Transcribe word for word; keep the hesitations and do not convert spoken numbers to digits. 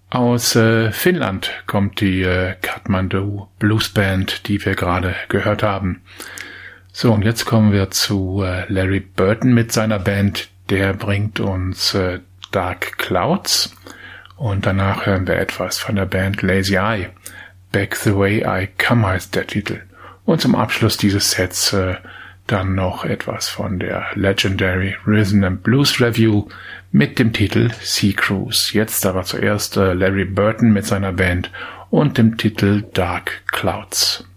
Aus äh, Finnland kommt die äh, Kathmandu Blues Band, die wir gerade gehört haben. So, und jetzt kommen wir zu äh, Larry Burton mit seiner Band. Der bringt uns äh, Dark Clouds. Und danach hören wir etwas von der Band Lazy Eye. Back the Way I Come heißt der Titel. Und zum Abschluss dieses Sets äh, dann noch etwas von der Legendary Rhythm and Blues Review mit dem Titel Sea Cruise. Jetzt aber zuerst äh, Larry Burton mit seiner Band und dem Titel Dark Clouds.